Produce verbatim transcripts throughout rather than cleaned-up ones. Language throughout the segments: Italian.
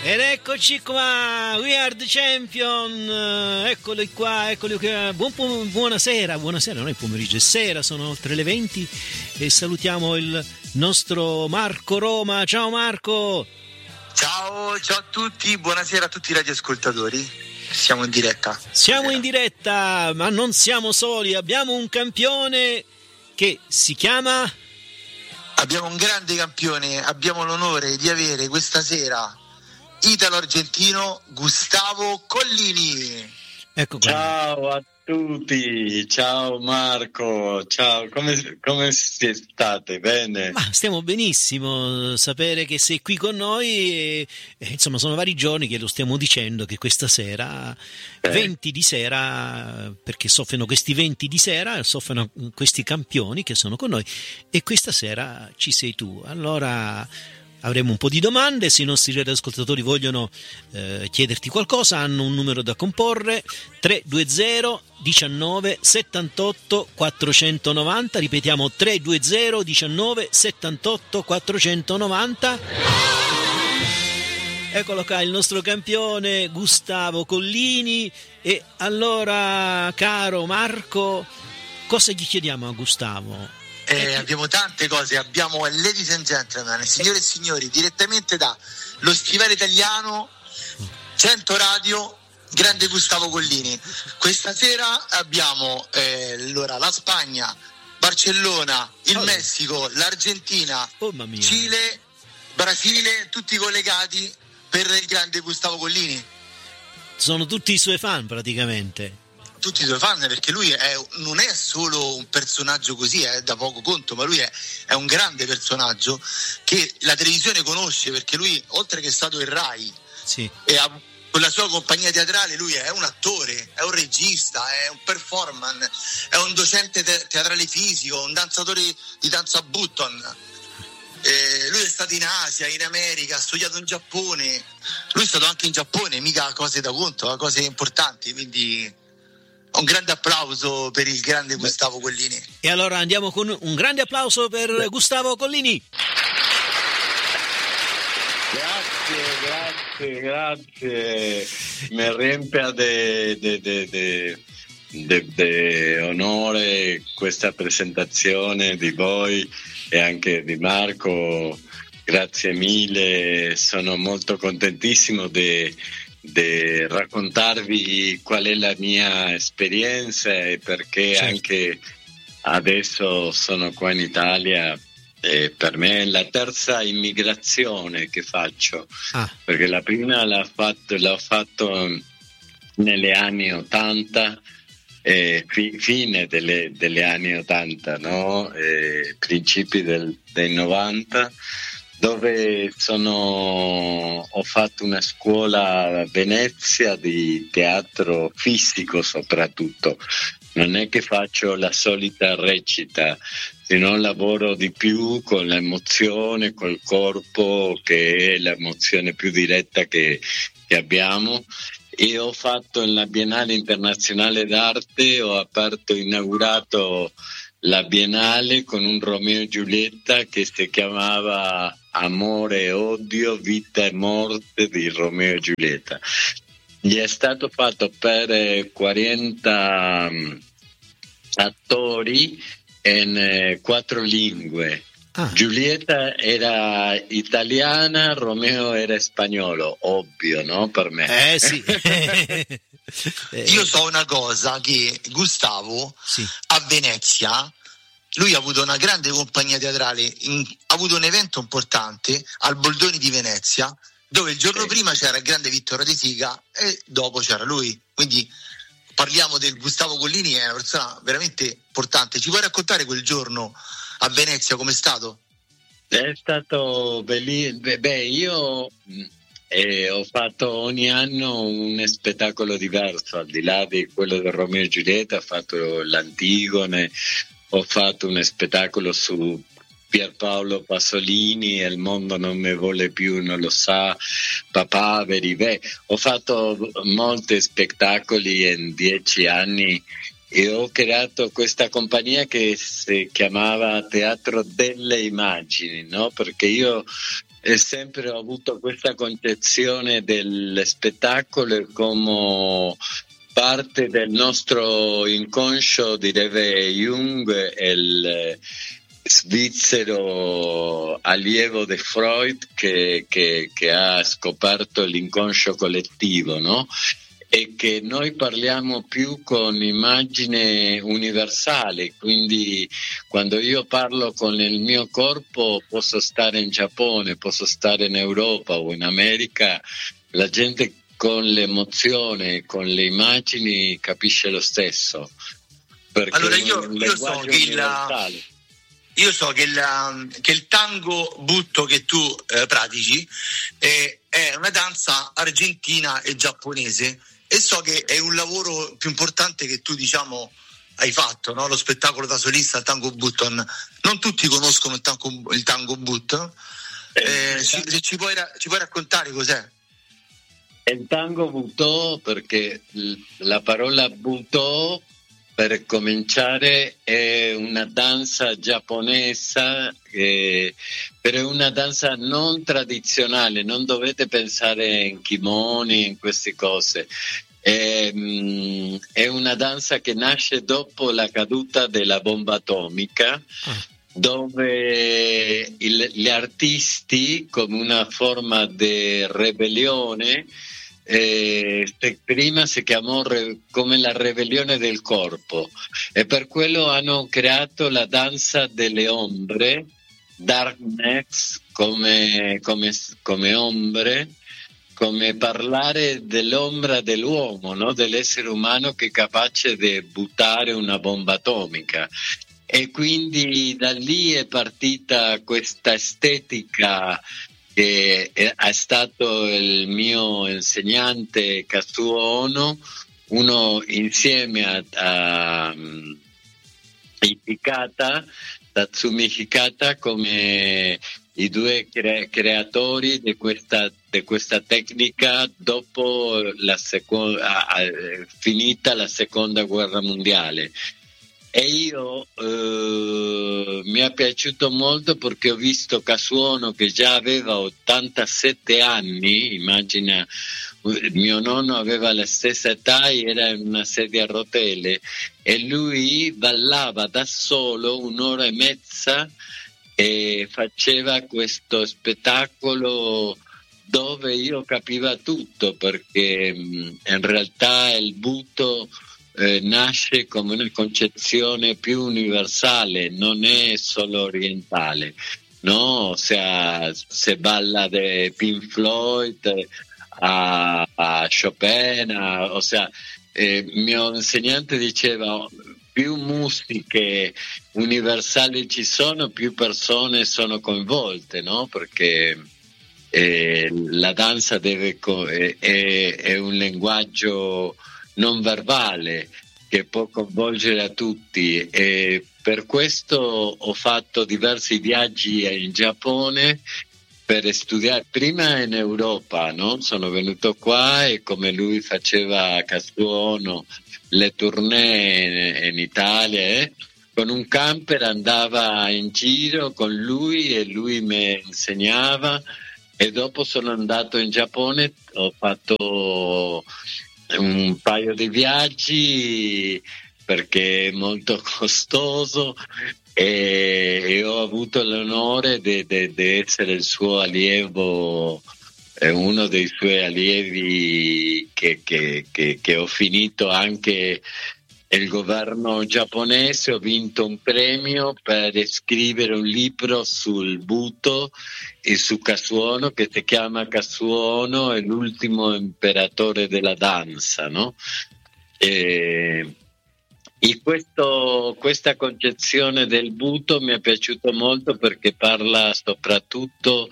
Ed eccoci qua, We Are The Champion, eccoli qua, eccoli qua. Buon, bu- buonasera, buonasera, non è pomeriggio, è sera, sono oltre le venti e salutiamo il nostro Marco Roma. Ciao Marco! Ciao, ciao a tutti, buonasera a tutti i radioascoltatori. Siamo in diretta. Siamo in diretta, ma non siamo soli, abbiamo un campione che si chiama... Abbiamo un grande campione, abbiamo l'onore di avere questa sera italo-argentino Gustavo Collini. Ecco qua. Ciao a tutti, ciao Marco, ciao, come, come state? Bene? Ma stiamo benissimo, sapere che sei qui con noi e, e, insomma sono vari giorni che lo stiamo dicendo che questa sera, eh. venti di sera, perché soffiano questi venti di sera, soffiano questi campioni che sono con noi e questa sera ci sei tu, allora... Avremo un po' di domande, se i nostri radioascoltatori vogliono eh, chiederti qualcosa hanno un numero da comporre, tre due zero diciannove settantotto quattrocentonovanta, ripetiamo tre due zero diciannove settantotto quattrocentonovanta. Eccolo qua il nostro campione Gustavo Collini. E allora, caro Marco, cosa gli chiediamo a Gustavo? Eh, abbiamo tante cose, abbiamo ladies and gentlemen, signore e signori, direttamente da Lo Stivale Italiano, cento Radio, grande Gustavo Collini. Questa sera abbiamo eh, allora, la Spagna, Barcellona, il oh. Messico, l'Argentina, oh, Cile, Brasile, tutti collegati per il grande Gustavo Collini. Sono tutti i suoi fan praticamente. Tutti i suoi fan, perché lui è, non è solo un personaggio così, è da poco conto, ma lui è, è un grande personaggio che la televisione conosce, perché lui, oltre che è stato il Rai, sì. e ha, con la sua compagnia teatrale, lui è un attore, è un regista, è un performer, è un docente te- teatrale fisico, un danzatore di danza button. Eh, lui è stato in Asia, in America, ha studiato in Giappone, lui è stato anche in Giappone, mica cose da conto, cose importanti, quindi... Un grande applauso per il grande Gustavo Collini. E allora andiamo con un grande applauso per Beh. Gustavo Collini. Grazie, grazie, grazie. Mi riempie de, de, de, de, de, de onore questa presentazione di voi e anche di Marco. Grazie mille, sono molto contentissimo di di raccontarvi qual è la mia esperienza e perché certo. Anche adesso sono qua in Italia e per me è la terza immigrazione che faccio, ah. perché la prima l'ho fatto, l'ho fatto negli anni ottanta, eh, fi, fine delle, delle anni ottanta, no? eh, principi del, dei novanta, dove sono, ho fatto una scuola a Venezia di teatro fisico soprattutto. Non è che faccio la solita recita, sino lavoro di più con l'emozione, col corpo, che è l'emozione più diretta che, che abbiamo. E ho fatto la Biennale Internazionale d'Arte, ho aperto, inaugurato la Biennale con un Romeo e Giulietta che si chiamava Amore e odio, vita e morte di Romeo e Giulietta. Gli è stato fatto per quaranta attori in quattro lingue. Ah. Giulietta era italiana, Romeo era spagnolo, ovvio, no? Per me. Eh sì. Io so una cosa, che Gustavo sì. a Venezia lui ha avuto una grande compagnia teatrale, in, ha avuto un evento importante al Boldoni di Venezia, dove il giorno sì. prima c'era il grande Vittorio De Sica e dopo c'era lui. Quindi parliamo del Gustavo Collini, è una persona veramente importante. Ci puoi raccontare quel giorno a Venezia com'è stato? È stato bellissimo. Beh, io eh, ho fatto ogni anno un spettacolo diverso, al di là di quello del Romeo e Giulietta, ho fatto l'Antigone, ho fatto un spettacolo su Pierpaolo Pasolini, Il mondo non mi vuole più, non lo sa, Papaveri. Beh, ho fatto molti spettacoli in dieci anni e ho creato questa compagnia che si chiamava Teatro delle Immagini, no? Perché io e sempre ho avuto questa concezione del spettacolo come parte del nostro inconscio, direbbe Jung, il svizzero allievo di Freud che, che, che ha scoperto l'inconscio collettivo, no? E che noi parliamo più con immagini universali, quindi quando io parlo con il mio corpo posso stare in Giappone, posso stare in Europa o in America, la gente con l'emozione, con le immagini capisce lo stesso. Perché allora io, io so che il, io so che, la, che il tango butto che tu eh, pratichi è, è una danza argentina e giapponese, e so che è un lavoro più importante che tu, diciamo, hai fatto, no? Lo spettacolo da solista, il tango button. Non tutti conoscono il tango, il tango button. Eh, ci, se ci puoi, ci puoi raccontare cos'è? Il tango buttò, perché la parola buttò, per cominciare, è una danza giapponese, eh, però è una danza non tradizionale, non dovete pensare in kimoni, in queste cose. È, mm, è una danza che nasce dopo la caduta della bomba atomica, ah. dove il, gli artisti, come una forma di ribellione, Eh, prima si chiamò re, come la ribellione del corpo, e per quello hanno creato la danza delle ombre, darkness, come, come, come ombre, come parlare dell'ombra dell'uomo, no? Dell'essere umano che è capace di buttare una bomba atomica. E quindi da lì è partita questa estetica che è stato il mio insegnante Kazuo Ono, uno insieme a, a Hikata, Tatsumi Hikata, come i due cre- creatori di questa, di questa tecnica dopo la seco- finita la seconda guerra mondiale. E io eh, mi è piaciuto molto perché ho visto Kazuo Ono che già aveva ottantasette anni, immagina, mio nonno aveva la stessa età e era in una sedia a rotelle, e lui ballava da solo un'ora e mezza e faceva questo spettacolo dove io capiva tutto, perché mh, in realtà il butto Eh, nasce come una concezione più universale, non è solo orientale, no? O sea, se balla di Pink Floyd a, a Chopin, a, o sea, eh, mio insegnante diceva più musiche universali ci sono, più persone sono coinvolte, no? Perché eh, la danza deve co- è, è, è un linguaggio non verbale che può coinvolgere a tutti, e per questo ho fatto diversi viaggi in Giappone per studiare, prima in Europa, no? Sono venuto qua e come lui faceva Kazuo Ono le tournée in, in Italia, eh? Con un camper andava in giro con lui e lui mi insegnava, e dopo sono andato in Giappone, ho fatto un paio di viaggi perché è molto costoso, e, e ho avuto l'onore di essere il suo allievo, eh, uno dei suoi allievi che, che, che, che ho finito anche il governo giapponese. Ho vinto un premio per scrivere un libro sul butto e su Kazuo Ono che si chiama Kazuo Ono è l'ultimo imperatore della danza, no? E, e questo, questa concezione del butto mi è piaciuto molto perché parla soprattutto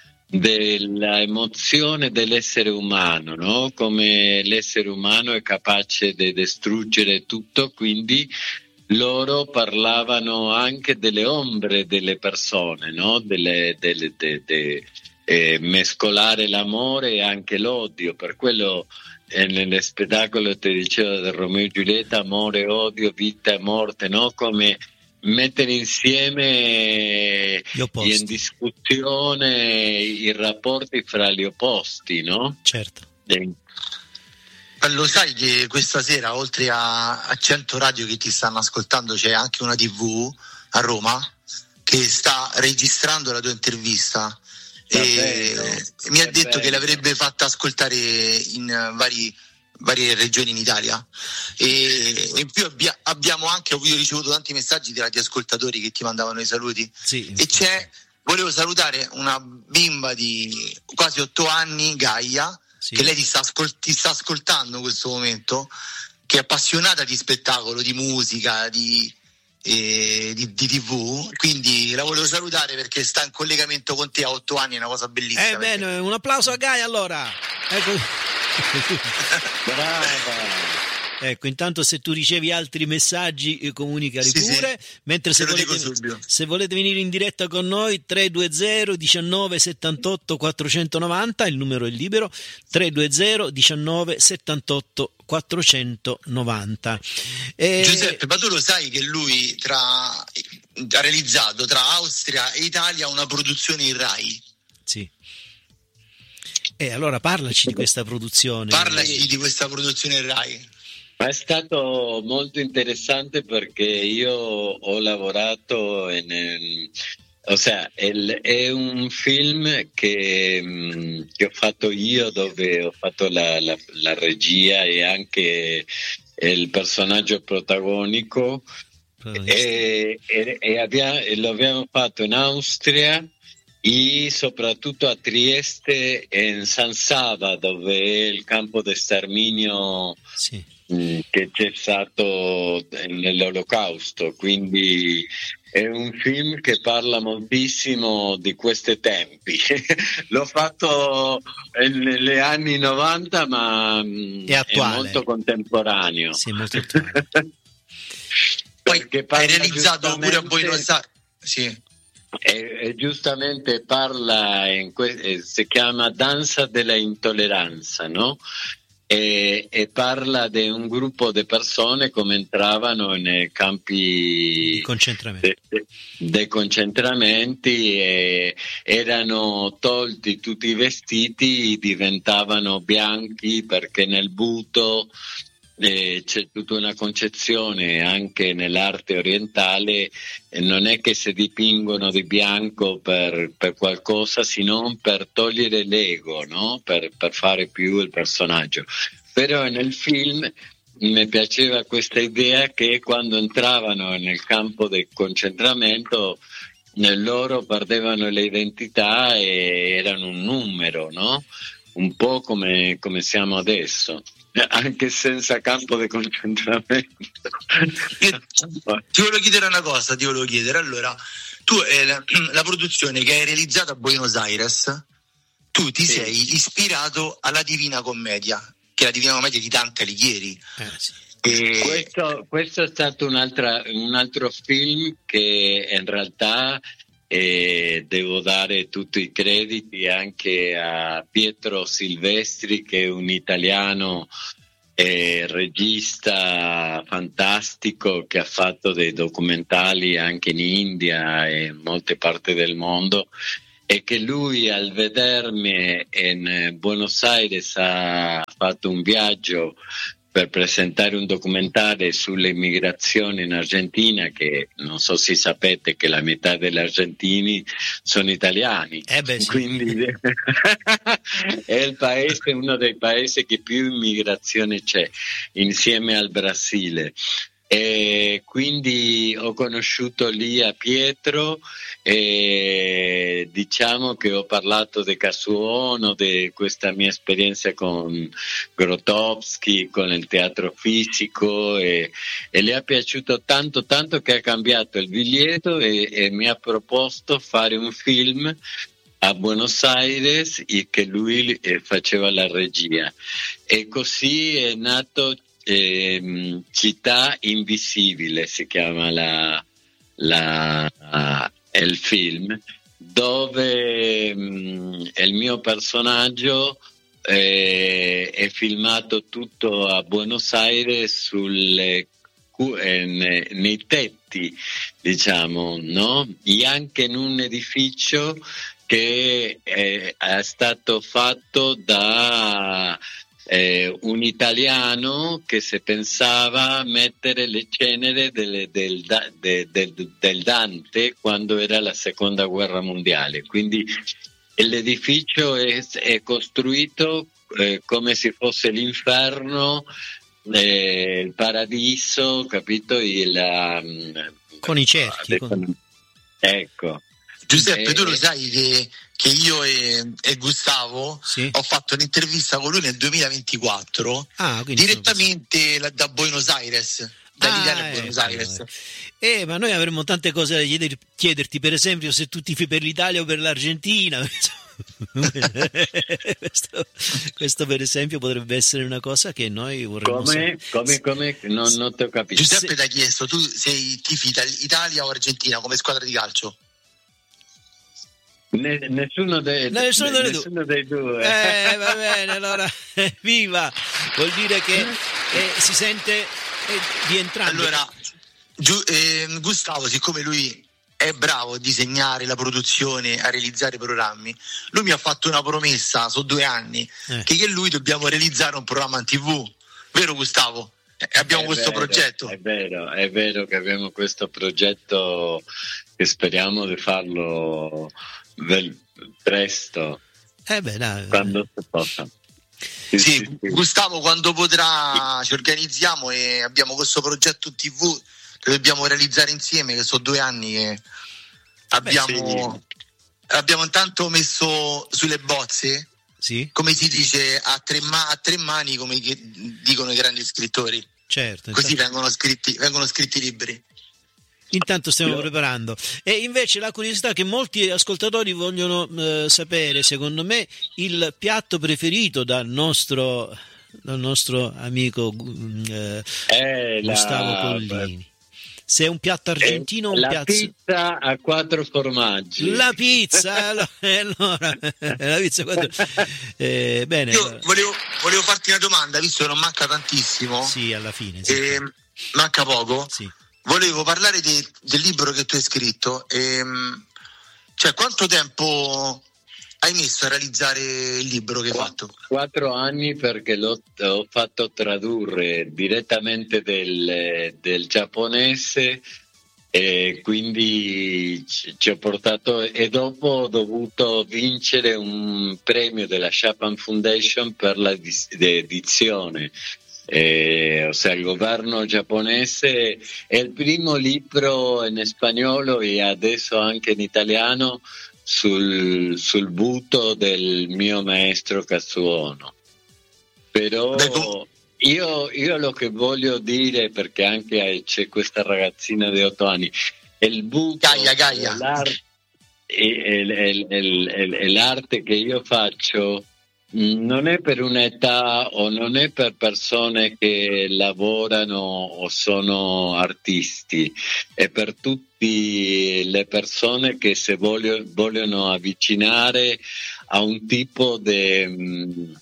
della emozione dell'essere umano, no? Come l'essere umano è capace di distruggere tutto, quindi loro parlavano anche delle ombre delle persone, no? Delle, delle, de, de, eh, mescolare l'amore e anche l'odio, per quello eh, nello spettacolo ti dicevo del Romeo e Giulietta, amore, odio, vita e morte, no? Come mettere insieme in discussione i rapporti fra gli opposti, no? Certo. E... Lo sai che questa sera, oltre a, a cento radio che ti stanno ascoltando, c'è anche una tivù a Roma che sta registrando la tua intervista e bello, mi ha detto bello. che l'avrebbe fatta ascoltare in vari, varie regioni in Italia, e in più abbia, abbiamo anche, io ho ricevuto tanti messaggi di ascoltatori che ti mandavano i saluti, sì. E c'è, volevo salutare una bimba di quasi otto anni, Gaia, sì. Che lei ti sta, ascol- ti sta ascoltando in questo momento, che è appassionata di spettacolo, di musica, di, eh, di, di tivù, quindi la volevo salutare perché sta in collegamento con te a otto anni, è una cosa bellissima. Eh bene, perché... un applauso a Gaia allora. Ecco. Brava. Ecco, intanto se tu ricevi altri messaggi comunicali sì, pure, sì. mentre se volete, se volete venire in diretta con noi tre due zero diciannove settantotto quattrocentonovanta, il numero è libero, tre due zero diciannove settantotto quattrocentonovanta. E... Giuseppe, ma tu lo sai che lui tra, ha realizzato tra Austria e Italia una produzione in Rai? Sì. E eh, allora parlaci di questa produzione. Parlaci di questa produzione in Rai. È stato molto interessante perché io ho lavorato in, o sea, è un film che, che ho fatto io, dove ho fatto la, la, la regia e anche il personaggio protagonico, e, e, e, abbiamo, e lo abbiamo fatto in Austria e soprattutto a Trieste e in San Saba, dove è il campo di sterminio. Sì. Che c'è stato nell'Olocausto, quindi è un film che parla moltissimo di questi tempi. L'ho fatto negli anni novanta, ma è, attuale. È molto contemporaneo. Sì, molto attuale. Poi hai realizzato pure a Buenos Aires. Sì. E, e giustamente parla, in que- si chiama Danza della intolleranza, no? E, e parla di un gruppo di persone come entravano nei campi di concentramento. De, de concentramenti e erano tolti tutti i vestiti, diventavano bianchi perché nel buto eh, c'è tutta una concezione anche nell'arte orientale, eh, non è che si dipingono di bianco per, per qualcosa, sino per togliere l'ego, no? per, per fare più il personaggio. Però nel film mi piaceva questa idea che quando entravano nel campo del concentramento loro perdevano le identità e erano un numero, no? Un po' come, come siamo adesso, anche senza campo di concentramento. Ti volevo chiedere una cosa, ti volevo chiedere, allora, tu eh, la, la produzione che hai realizzato a Buenos Aires, tu ti sì. sei ispirato alla Divina Commedia, che è la Divina Commedia di Dante Alighieri. Eh, sì. E... Questo, questo è stato un, un altro film che in realtà eh, devo dare tutti i crediti anche a Pietro Silvestri, che è un italiano eh, regista fantastico che ha fatto dei documentari anche in India e in molte parti del mondo, e che lui al vedermi in Buenos Aires ha fatto un viaggio per presentare un documentario sulle migrazioni in Argentina, che non so se sapete che la metà degli argentini sono italiani. Eh beh, sì. Quindi è il paese, uno dei paesi che più immigrazione c'è, insieme al Brasile. E quindi ho conosciuto lì a Pietro e diciamo che ho parlato di Casuono, di questa mia esperienza con Grotowski, con il teatro fisico, e, e le è piaciuto tanto tanto che ha cambiato il biglietto e, e mi ha proposto fare un film a Buenos Aires e che lui faceva la regia, e così è nato Eh, Città Invisibile, si chiama la, la, uh, il film, dove um, il mio personaggio eh, è filmato tutto a Buenos Aires sulle nei, nei tetti, diciamo, no? E anche in un edificio che è, è stato fatto da eh, un italiano che si pensava mettere le ceneri del, del, del, del, del Dante quando era la seconda guerra mondiale. Quindi l'edificio è, è costruito eh, come se fosse l'inferno, eh, il paradiso, capito? Il, um, con i cerchi. Con... Ecco. Giuseppe, eh, tu lo sai che, che io e, e Gustavo sì? ho fatto un'intervista con lui nel duemilaventiquattro, ah, direttamente la, da Buenos Aires. Dall'Italia ah, a Buenos eh, Aires. Eh, ma noi avremmo tante cose da chieder, chiederti, per esempio, se tu tifi per l'Italia o per l'Argentina. questo, questo per esempio potrebbe essere una cosa che noi vorremmo come, come, come non, non ti ho capito. Giuseppe se... ti ha chiesto, tu sei tifi Italia o Argentina come squadra di calcio? Ne, nessuno, dei, no, nessuno, ne, dei, nessuno dei due. Eh, va bene, allora viva, vuol dire che eh, si sente eh, di entrambi. Allora, Giu, eh, Gustavo, siccome lui è bravo a disegnare la produzione, a realizzare programmi, lui mi ha fatto una promessa su due anni eh. che io e lui dobbiamo realizzare un programma in tivù, vero Gustavo? Eh, abbiamo è questo vero, progetto. È vero, è vero che abbiamo questo progetto che speriamo di farlo vel- presto, eh beh, dai, quando si possa. Sì, sì, sì, Gustavo quando potrà ci organizziamo e abbiamo questo progetto in tivù che dobbiamo realizzare insieme, che sono due anni che abbiamo, Beh, sì. abbiamo intanto messo sulle bozze, sì. come si dice, a tre, ma- a tre mani, come dicono i grandi scrittori. Certo, così intanto... vengono scritti, vengono scritti libri. Intanto stiamo Io... preparando. E invece la curiosità che molti ascoltatori vogliono eh, sapere, secondo me, il piatto preferito dal nostro, dal nostro amico eh, eh, Gustavo la... Collini. Se è un piatto argentino o un la piatto... pizza a quattro formaggi. La pizza, allora, allora la pizza quattro... eh, bene. Io volevo, volevo farti una domanda, visto che non manca tantissimo. Sì, alla fine. Sì. Eh, manca poco. Sì. Volevo parlare de, del libro che tu hai scritto. E, cioè, quanto tempo hai messo a realizzare il libro che hai fatto? Quattro anni, perché l'ho ho fatto tradurre direttamente del, del giapponese e quindi ci, ci ho portato, e dopo ho dovuto vincere un premio della Chapman Foundation per la edizione. Eh, ossia il governo giapponese. È il primo libro in spagnolo e adesso anche in italiano sul, sul buto del mio maestro Katsuono. Però io, io lo che voglio dire, perché anche c'è questa ragazzina di otto anni, il buto Gaia, Gaia. L'arte, è, è, è, è, è l'arte che io faccio. Non è per un'età o non è per persone che lavorano o sono artisti, è per tutte le persone che si voglio, vogliono avvicinare a un tipo di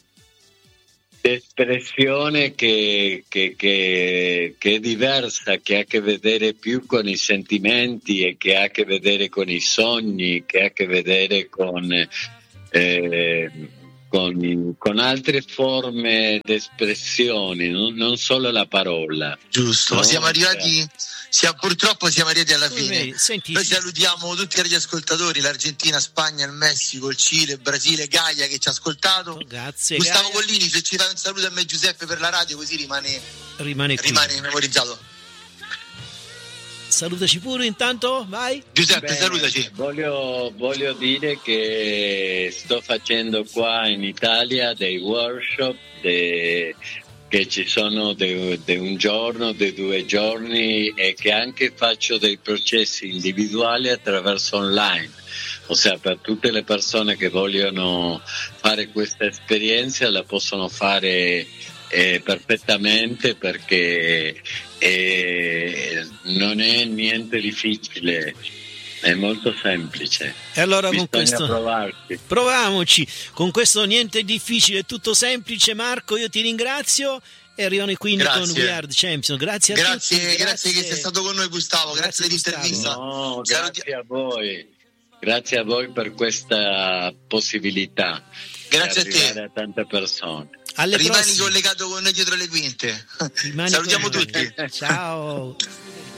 espressione che, che, che, che è diversa, che ha a che vedere più con i sentimenti e che ha a che vedere con i sogni, che ha a che vedere con... Eh, Con, con altre forme di espressione, non, non solo la parola. Giusto, no? Siamo arrivati, siamo, purtroppo siamo arrivati alla fine. Senti, Noi salutiamo tutti gli ascoltatori, l'Argentina, Spagna, il Messico, il Cile, il Brasile, Gaia che ci ha ascoltato. Oh, grazie. Gustavo Gaia. Collini, se ci dai un saluto a me Giuseppe per la radio, così rimane, rimane, rimane memorizzato. Salutaci pure intanto, vai. Giuseppe, Beh, salutaci. Voglio, voglio dire che sto facendo qua in Italia dei workshop de, che ci sono di un giorno, di due giorni, e che anche faccio dei processi individuali attraverso online. Ossia, per tutte le persone che vogliono fare questa esperienza la possono fare eh, perfettamente, perché eh, non è niente difficile, è molto semplice. E allora Bisogna con questo provarci. Proviamoci con questo niente difficile, tutto semplice. Marco, io ti ringrazio e arrivano i Queen grazie. con We Are the Champion. Grazie a grazie, tutti. Grazie, grazie che sei stato con noi, Gustavo. Grazie, grazie dell'intervista. No, grazie a voi. Grazie a voi per questa possibilità. Grazie a te. A tante persone. Alle Rimani prossime. collegato con noi dietro le quinte. Rimani Salutiamo tutti. Ciao.